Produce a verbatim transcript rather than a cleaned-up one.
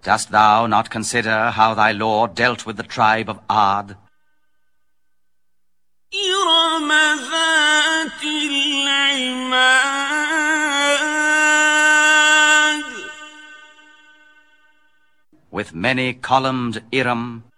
Dost thou not consider how thy Lord dealt with the tribe of Ad? إِرَمَ ذَاتِ الْعِمَادِ With many columned Iram,